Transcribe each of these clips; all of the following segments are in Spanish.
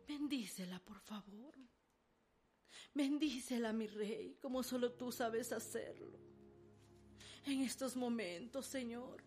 Bendícela, por favor. Bendícela, mi Rey, como solo tú sabes hacerlo. En estos momentos, Señor,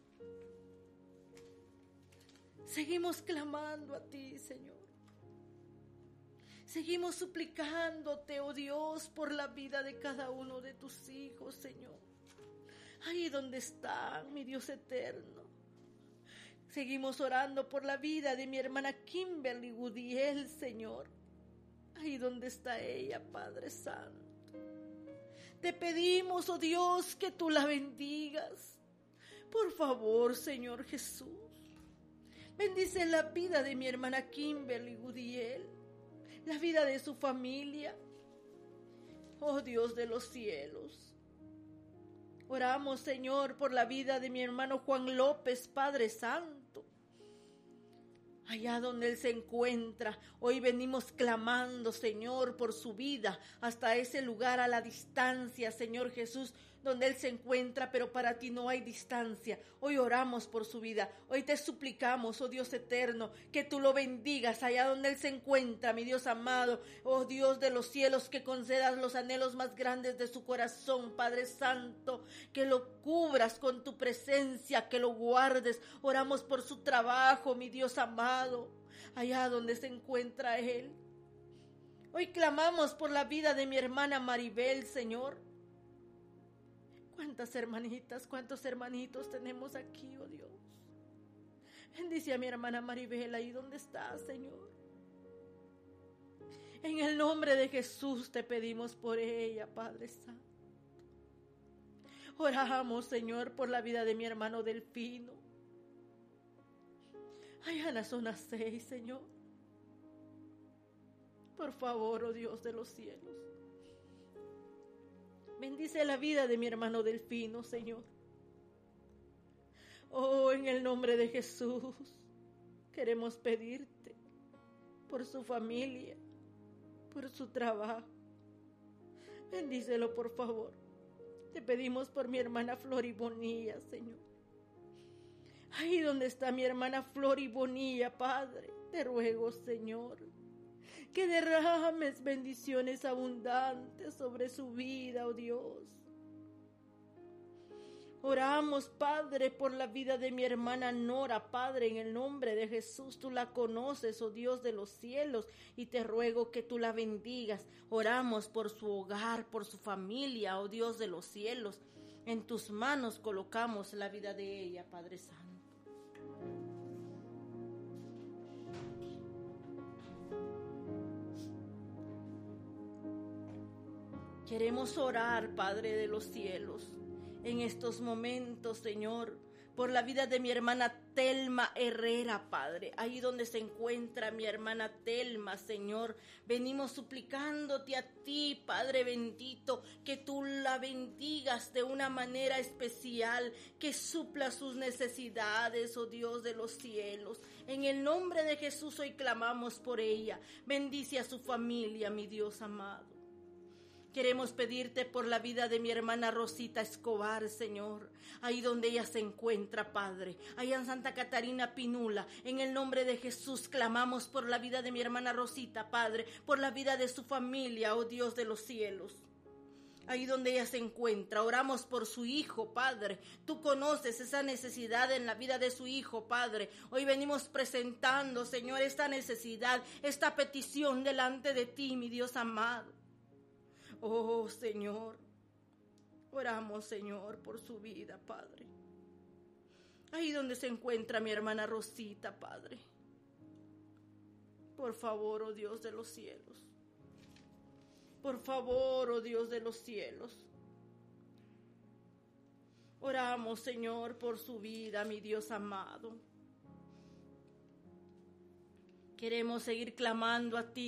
seguimos clamando a ti, Señor. Seguimos suplicándote, oh Dios, por la vida de cada uno de tus hijos, Señor. Ahí donde están, mi Dios eterno. Seguimos orando por la vida de mi hermana Kimberly Gudiel, Señor. Ahí donde está ella, Padre Santo. Te pedimos, oh Dios, que tú la bendigas. Por favor, Señor Jesús. Bendice la vida de mi hermana Kimberly Gudiel, la vida de su familia. Oh Dios de los cielos. Oramos, Señor, por la vida de mi hermano Juan López, Padre Santo. Allá donde él se encuentra, hoy venimos clamando, Señor, por su vida, hasta ese lugar a la distancia, Señor Jesús, donde él se encuentra, pero para ti no hay distancia. Hoy oramos por su vida, hoy te suplicamos, oh Dios eterno, que tú lo bendigas allá donde él se encuentra, mi Dios amado, oh Dios de los cielos, que concedas los anhelos más grandes de su corazón, Padre Santo, que lo cubras con tu presencia, que lo guardes. Oramos por su trabajo, mi Dios amado, allá donde se encuentra él. Hoy clamamos por la vida de mi hermana Maribel, Señor. Cuántas hermanitas, cuántos hermanitos tenemos aquí, oh Dios. Bendice a mi hermana Maribel ahí donde está, Señor. En el nombre de Jesús te pedimos por ella, Padre Santo. Oramos, Señor, por la vida de mi hermano Delfino. Allá en la zona 6, Señor. Por favor, oh Dios de los cielos. Bendice la vida de mi hermano Delfino, Señor. Oh, en el nombre de Jesús, queremos pedirte por su familia, por su trabajo. Bendícelo, por favor. Te pedimos por mi hermana Flori Bonilla, Señor. Ahí donde está mi hermana Flori Bonilla, Padre, te ruego, Señor, que derrames bendiciones abundantes sobre su vida, oh Dios. Oramos, Padre, por la vida de mi hermana Nora, Padre, en el nombre de Jesús. Tú la conoces, oh Dios de los cielos, y te ruego que tú la bendigas. Oramos por su hogar, por su familia, oh Dios de los cielos. En tus manos colocamos la vida de ella, Padre Santo. Queremos orar, Padre de los cielos, en estos momentos, Señor, por la vida de mi hermana Telma Herrera, Padre. Ahí donde se encuentra mi hermana Telma, Señor, venimos suplicándote a ti, Padre bendito, que tú la bendigas de una manera especial, que supla sus necesidades, oh Dios de los cielos. En el nombre de Jesús hoy clamamos por ella. Bendice a su familia, mi Dios amado. Queremos pedirte por la vida de mi hermana Rosita Escobar, Señor, ahí donde ella se encuentra, Padre, allá en Santa Catarina Pinula. En el nombre de Jesús clamamos por la vida de mi hermana Rosita, Padre, por la vida de su familia, oh Dios de los cielos. Ahí donde ella se encuentra, oramos por su hijo, Padre. Tú conoces esa necesidad en la vida de su hijo, Padre. Hoy venimos presentando, Señor, esta necesidad, esta petición delante de ti, mi Dios amado. Oh, Señor, oramos, Señor, por su vida, Padre. Ahí donde se encuentra mi hermana Rosita, Padre. Por favor, oh Dios de los cielos. Por favor, oh Dios de los cielos. Oramos, Señor, por su vida, mi Dios amado. Queremos seguir clamando a ti.